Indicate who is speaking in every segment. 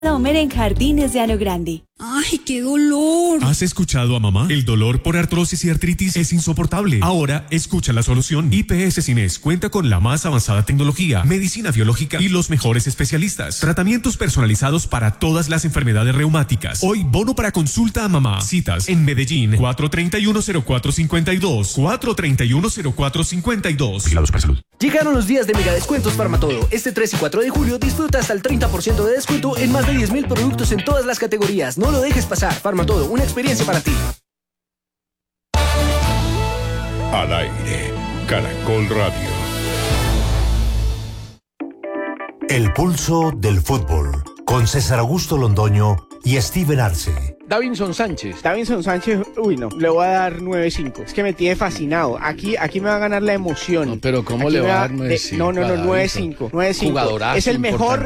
Speaker 1: Homer en Jardines de Ano Grande.
Speaker 2: ¡Ay, qué dolor!
Speaker 3: ¿Has escuchado a mamá? El dolor por artrosis y artritis es insoportable. Ahora, escucha la solución. IPS Cines cuenta con la más avanzada tecnología, medicina biológica y los mejores especialistas. Tratamientos personalizados para todas las enfermedades reumáticas. Hoy, bono para consulta a mamá. Citas en Medellín, 431-0452. 431-0452.
Speaker 4: Vigilados para salud.
Speaker 5: Llegaron los días de mega descuentos Farmatodo. Este 3 y 4 de julio disfruta hasta el 30% de descuento en más de 10.000 productos en todas las categorías. No lo dejes pasar. Farmatodo, una experiencia para ti.
Speaker 6: Al aire, Caracol Radio.
Speaker 7: El pulso del fútbol, con César Augusto Londoño y Steven Arce.
Speaker 8: Davinson Sánchez,
Speaker 9: uy no, le voy a dar 9.5. Es que me tiene fascinado. Aquí me va a ganar la emoción.
Speaker 8: No, pero ¿cómo aquí le va a dar 9.5?
Speaker 9: No, 9.5.
Speaker 8: Jugadorazo,
Speaker 9: es el mejor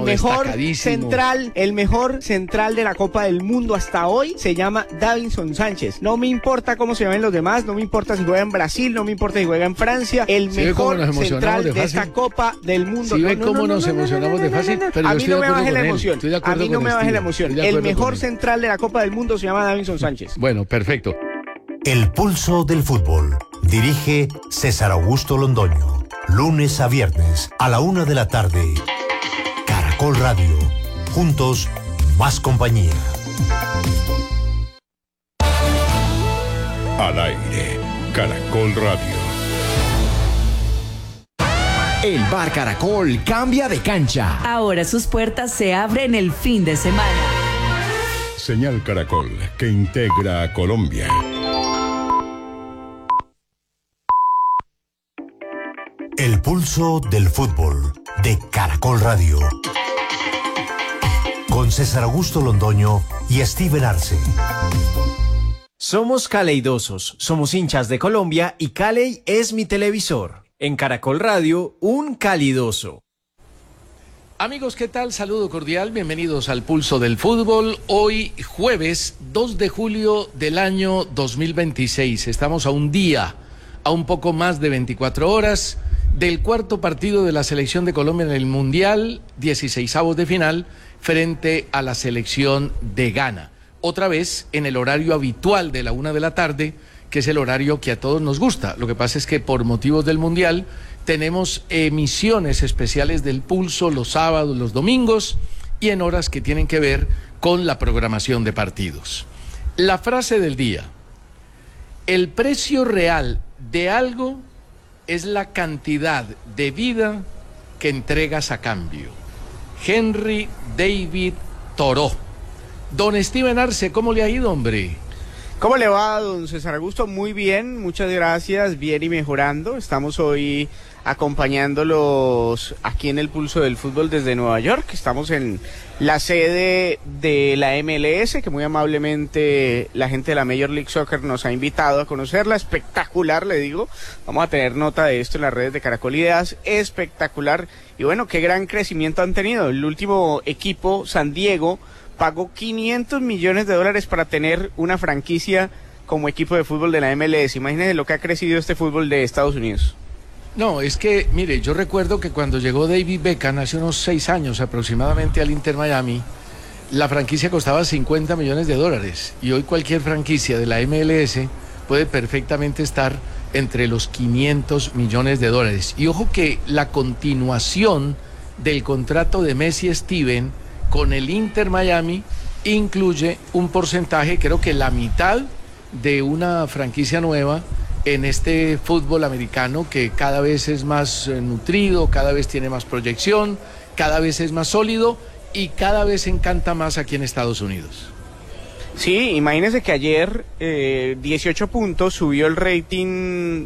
Speaker 9: central de la Copa del Mundo hasta hoy. Se llama Davinson Sánchez. No me importa cómo se llamen los demás, no me importa si juega en Brasil, no me importa si juega en Francia. El mejor central de esta Copa del Mundo.
Speaker 8: ¿Sí ve cómo nos emocionamos de fácil?
Speaker 9: A mí no me baje la emoción. A mí no me baje la emoción. El mejor central de la Copa del Mundo se llama Davinson Sánchez.
Speaker 8: Bueno, perfecto.
Speaker 7: El pulso del fútbol. Dirige César Augusto Londoño. Lunes a viernes a la 1 de la tarde. Caracol Radio. Juntos, más compañía.
Speaker 6: Al aire, Caracol Radio.
Speaker 10: El Bar Caracol cambia de cancha.
Speaker 1: Ahora sus puertas se abren el fin de semana.
Speaker 6: Señal Caracol, que integra a Colombia.
Speaker 7: El pulso del fútbol de Caracol Radio. Con César Augusto Londoño y Steven Arce.
Speaker 11: Somos caleidosos, somos hinchas de Colombia y Caley es mi televisor. En Caracol Radio, un calidoso.
Speaker 8: Amigos, ¿qué tal? Saludo cordial, bienvenidos al Pulso del Fútbol. Hoy jueves 2 de julio del año 2026. Estamos a un día, a un poco más de 24 horas del cuarto partido de la selección de Colombia en el Mundial, 16avos de final, frente a la selección de Ghana. Otra vez en el horario habitual de la 1 de la tarde, que es el horario que a todos nos gusta. Lo que pasa es que por motivos del Mundial tenemos emisiones especiales del Pulso los sábados, los domingos y en horas que tienen que ver con la programación de partidos. La frase del día: el precio real de algo es la cantidad de vida que entregas a cambio. Henry David Thoreau. Don Steven Arce, ¿cómo le ha ido, hombre?
Speaker 9: ¿Cómo le va, don César Augusto? Muy bien, muchas gracias, bien y mejorando. Estamos hoy acompañándolos aquí en el Pulso del Fútbol desde Nueva York. Estamos en la sede de la MLS, que muy amablemente la gente de la Major League Soccer nos ha invitado a conocerla. Espectacular, le digo. Vamos a tener nota de esto en las redes de Caracol Ideas. Espectacular. Y bueno, qué gran crecimiento han tenido. El último equipo, San Diego, pagó $500 millones para tener una franquicia como equipo de fútbol de la MLS. Imagínense lo que ha crecido este fútbol de Estados Unidos.
Speaker 8: No, es que, mire, yo recuerdo que cuando llegó David Beckham hace unos 6 años aproximadamente al Inter Miami, la franquicia costaba $50 millones y hoy cualquier franquicia de la MLS puede perfectamente estar entre los $500 millones. Y ojo que la continuación del contrato de Messi Steven con el Inter Miami incluye un porcentaje, creo que la mitad de una franquicia nueva en este fútbol americano que cada vez es más nutrido, cada vez tiene más proyección, cada vez es más sólido y cada vez encanta más aquí en Estados Unidos.
Speaker 9: Sí, imagínense que ayer 18 puntos, subió el rating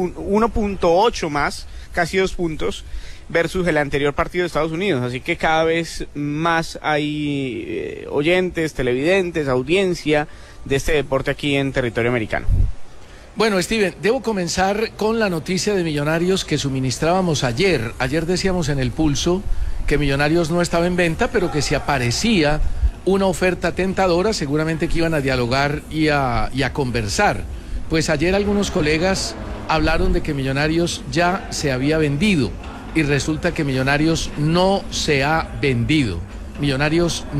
Speaker 9: 1.8 más, casi 2 puntos, versus el anterior partido de Estados Unidos, así que cada vez más hay oyentes, televidentes, audiencia de este deporte aquí en territorio americano.
Speaker 8: Bueno, Steven, debo comenzar con la noticia de Millonarios que suministrábamos ayer. Ayer decíamos en el Pulso que Millonarios no estaba en venta, pero que si aparecía una oferta tentadora, seguramente que iban a dialogar y a conversar. Pues ayer algunos colegas hablaron de que Millonarios ya se había vendido y resulta que Millonarios no se ha vendido. Millonarios